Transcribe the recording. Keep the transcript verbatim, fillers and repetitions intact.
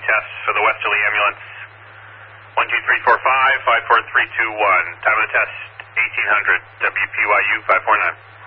test for the Westerly ambulance. one two three four five, five four three two one. Time of the test, eighteen hundred. W P Y U five four nine.